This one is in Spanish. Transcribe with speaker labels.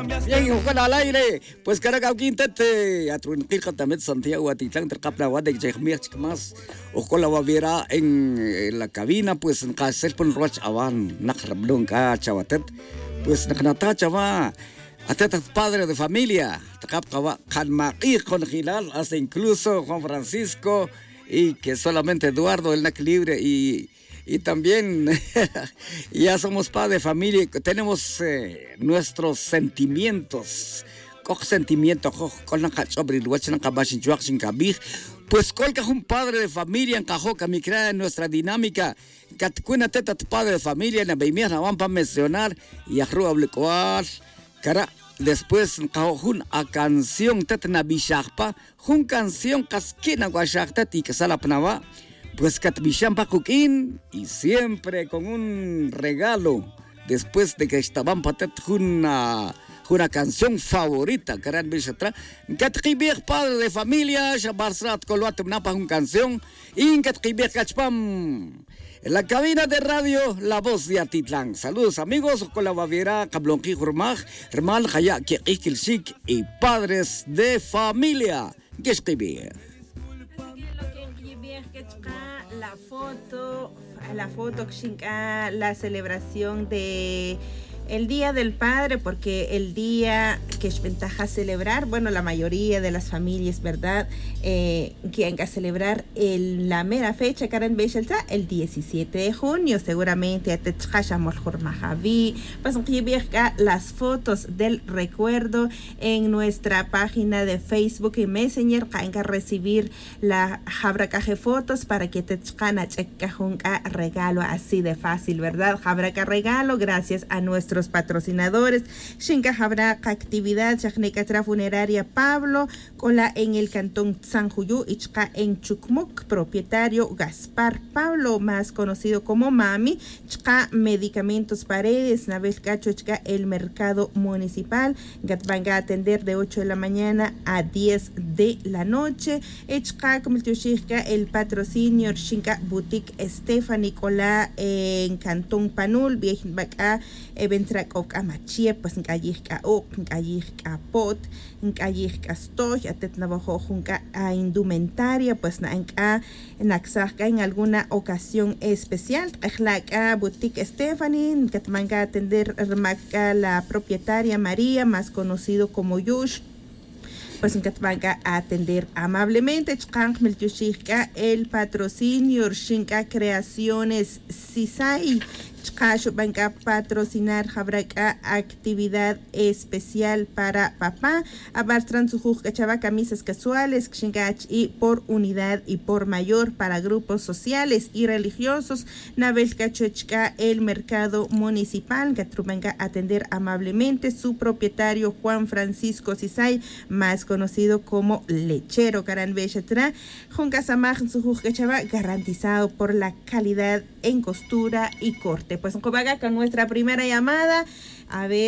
Speaker 1: Bien, ojalá al aire. Pues Caracas Quintete, a Trunquilca también Santiago, Atitlán, Tercapla, Guadek, Jegmir, más. Ojalá va a ver en la cabina, pues en Casel Pon Roch Avan, Nakrablon, Chabatet, pues Naknata Chava. Atetas padre de familia, Tacapcaba, Canmaquí con Gilal, hasta incluso Juan Francisco, y que solamente Eduardo, el NAC libre, y también ya somos padre de familia, tenemos nuestros sentimientos, pues colca un padre de familia en Cajoca, mi crea en nuestra dinámica, Catcuina teta padre de familia, en la Beimia la van para mencionar, y arroba blicuar, cara. Después jun a canción tetna bishakpa, jun canción casquina guashakta y que salapnava, pues catbishampa kukin y siempre con un regalo. Después de que estaban patet una canción favorita, caran bishatra, catqibir padre de familia, shabarsat coloat napa un canción, y catqibir cachpam. En la cabina de radio, La Voz de Atitlán. Saludos amigos, con la Baviera, Cablonqui Jurmaj, Hermal Jaya, Kikilshik y padres de familia. ¿Qué escribir?
Speaker 2: La foto, la celebración de el Día del Padre, porque el día que es ventaja celebrar, bueno, la mayoría de las familias, ¿verdad? Quien va a celebrar la mera fecha, Karen Bechelta, el 17 de junio, seguramente a pues las fotos del recuerdo en nuestra página de Facebook y Messenger, que recibir la Jabracaje fotos para que te regalo así de fácil, ¿verdad? Jabraca regalo, gracias a nuestros patrocinadores. Shinka habrá actividad Chacnicatra Funeraria Pablo, cola en el cantón San Juyu, Ichka en Chucmuc, propietario Gaspar Pablo, más conocido como Mami, Chka Medicamentos Paredes, Nabel Cacho, Chka el mercado municipal, van a atender de 8 de la mañana a 10 de la noche. Chka como el patrocinio Shinka Boutique Stephanie cola en cantón Panul, Viejin Baca, Eventrac Amachie, pues en Calleja en Calleja Pot, en Calleja Stoy, atet Navajo Junca a indumentaria, pues en Axaca en alguna ocasión especial. La Boutique Stephanie, que te van a atender la propietaria María, más conocido como Yush. Pues en que te van a atender amablemente. El patrocinio Shinka Creaciones Sisai. Van a patrocinar Jabraca actividad especial para papá. Abartran su cachava camisas casuales y por unidad y por mayor para grupos sociales y religiosos. Nabel Cachochka, el mercado municipal, que van a atender amablemente su propietario Juan Francisco Sisay, más conocido como Lechero Caran Bechetra. Juncasamaj su cachava garantizado por la calidad en costura y corte. Pues con nuestra primera llamada, a ver.